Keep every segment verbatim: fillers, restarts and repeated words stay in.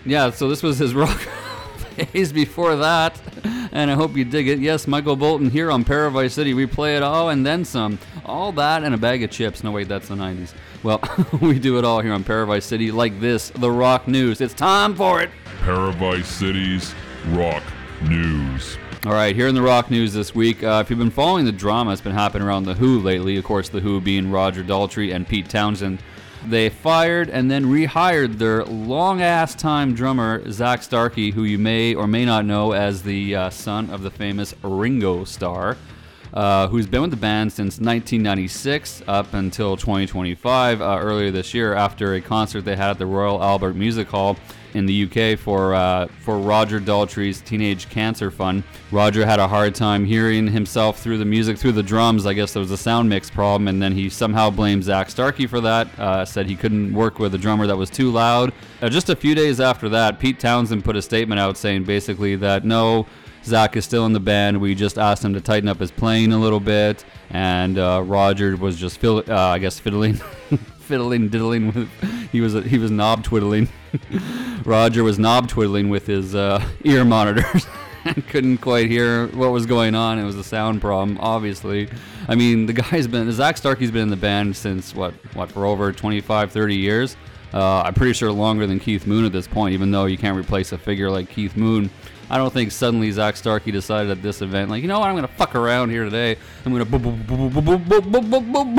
yeah, so this was his rock phase before that, and I hope you dig it. Yes, Michael Bolton here on Paradise City. We play it all and then some. All that and a bag of chips. No, wait, that's the nineties. Well, we do it all here on Paradise City like this, the rock news. It's time for it. Paradise City's rock news. All right, here in the rock news this week, uh, if you've been following the drama that's been happening around The Who lately, of course, The Who being Roger Daltrey and Pete Townshend, they fired and then rehired their long-ass time drummer, Zak Starkey, who you may or may not know as the uh, son of the famous Ringo Starr, uh, who's been with the band since nineteen ninety-six up until twenty twenty-five, uh, earlier this year, after a concert they had at the Royal Albert Music Hall in the U K for uh, for Roger Daltrey's Teenage Cancer Fund. Roger had a hard time hearing himself through the music, through the drums. I guess there was a sound mix problem, and then he somehow blamed Zak Starkey for that. Uh, said he couldn't work with a drummer that was too loud. Uh, just a few days after that, Pete Townshend put a statement out saying basically that no, Zak is still in the band. We just asked him to tighten up his playing a little bit, and uh, Roger was just, fill, uh, I guess, fiddling. fiddling, diddling with, he was he was knob twiddling. Roger was knob twiddling with his uh, ear monitors and couldn't quite hear what was going on. It was a sound problem, obviously. I mean, the guy's been, Zak Starkey's been in the band since, what, what for over twenty-five, thirty years. Uh, I'm pretty sure longer than Keith Moon at this point, even though you can't replace a figure like Keith Moon. I don't think suddenly Zak Starkey decided at this event, like, you know what, I'm going to fuck around here today. I'm going to boop, boop, boop, boop, boop, boop, boop, boop, boop.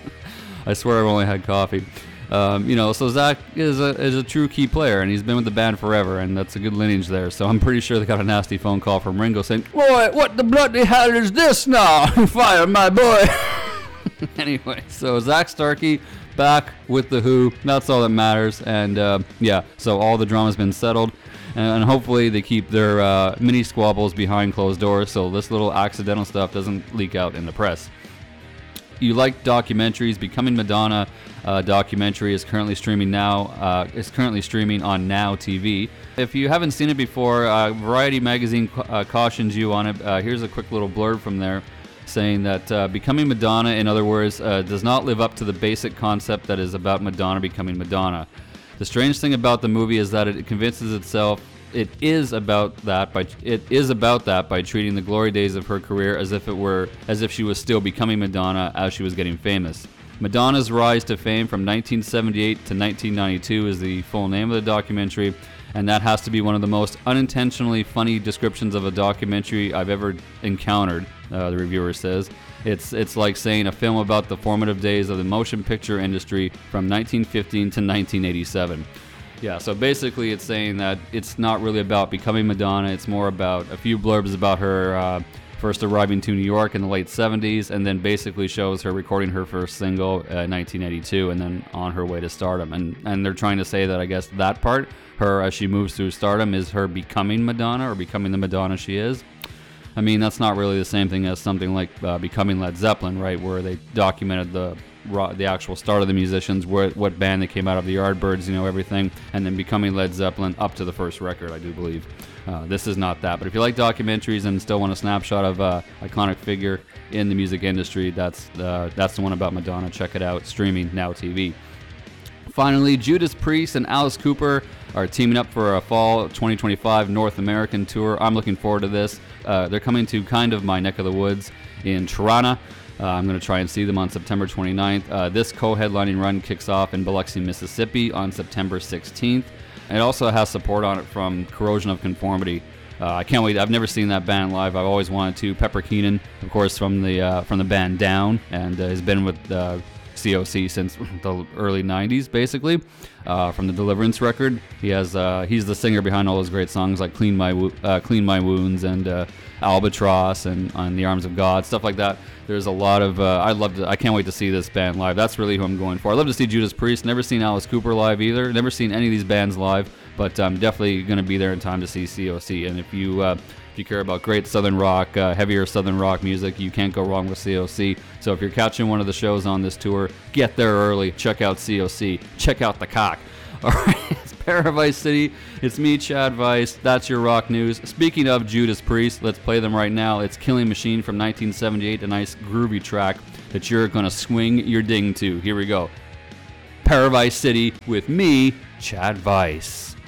I swear I've only had coffee. Um, you know, so Zak is a is a true key player, and he's been with the band forever, and that's a good lineage there. So I'm pretty sure they got a nasty phone call from Ringo saying, "Boy, what the bloody hell is this now? Fire my boy." Anyway, so Zak Starkey back with The Who. That's all that matters. And uh, yeah, so all the drama's been settled. And hopefully they keep their uh, mini squabbles behind closed doors so this little accidental stuff doesn't leak out in the press. You like documentaries? Becoming Madonna uh, documentary is currently streaming now. Uh, is currently streaming on Now T V. If you haven't seen it before, uh, Variety magazine uh, cautions you on it. Uh, here's a quick little blurb from there, saying that uh, Becoming Madonna, in other words, uh, does not live up to the basic concept that is about Madonna becoming Madonna. The strange thing about the movie is that it convinces itself it is about that by it is about that by treating the glory days of her career as if it were as if she was still becoming Madonna as she was getting famous. Madonna's rise to fame from nineteen seventy-eight to nineteen ninety-two is the full name of the documentary, and that has to be one of the most unintentionally funny descriptions of a documentary I've ever encountered, uh, the reviewer says. It's it's like saying a film about the formative days of the motion picture industry from nineteen fifteen to nineteen eighty-seven. Yeah, so basically it's saying that it's not really about becoming Madonna. It's more about a few blurbs about her uh, first arriving to New York in the late seventies, and then basically shows her recording her first single in uh, nineteen eighty-two, and then on her way to stardom. And and they're trying to say that I guess that part, her as she moves through stardom, is her becoming Madonna or becoming the Madonna she is. I mean, that's not really the same thing as something like uh, becoming Led Zeppelin, right, where they documented the the actual start of the musicians, where, what band they came out of, the Yardbirds, you know, everything, and then becoming Led Zeppelin up to the first record, I do believe. Uh, this is not that. But if you like documentaries and still want a snapshot of a iconic figure in the music industry, that's uh, that's the one about Madonna. Check it out, streaming Now T V. Finally, Judas Priest and Alice Cooper are teaming up for a fall twenty twenty-five North American tour. I'm looking forward to this. Uh, they're coming to kind of my neck of the woods in Toronto. Uh, I'm going to try and see them on September twenty-ninth. Uh, this co-headlining run kicks off in Biloxi, Mississippi on September sixteenth. It also has support on it from Corrosion of Conformity. Uh, I can't wait. I've never seen that band live. I've always wanted to. Pepper Keenan, of course, from the uh, from the band Down, and uh, has been with uh, C O C since the early nineties, basically. Uh, from the Deliverance record, he has uh, he's the singer behind all those great songs like "Clean My Wo- uh, Clean My Wounds" and uh, "Albatross" and "On the Arms of God," stuff like that. There's a lot of uh, I'd love to. I can't wait to see this band live. That's really who I'm going for. I'd love to see Judas Priest. Never seen Alice Cooper live either. Never seen any of these bands live, but I'm definitely going to be there in time to see C O C. And if you uh, if you care about great Southern rock, uh, heavier Southern rock music, you can't go wrong with C O C. So if you're catching one of the shows on this tour, get there early. Check out C O C. Check out the cock. All right, it's Paradise City. It's me, Chad Weiss. That's your rock news. Speaking of Judas Priest, let's play them right now. It's Killing Machine from nineteen seventy-eight, a nice groovy track that you're going to swing your ding to. Here we go. Paradise City with me, Chad Weiss.